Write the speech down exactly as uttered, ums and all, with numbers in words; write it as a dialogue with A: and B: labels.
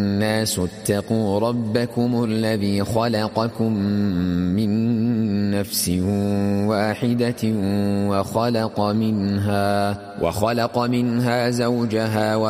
A: الناس اتقوا ربكم الذي خلقكم من نفس واحدة وخلق منها وخلق منها زوجها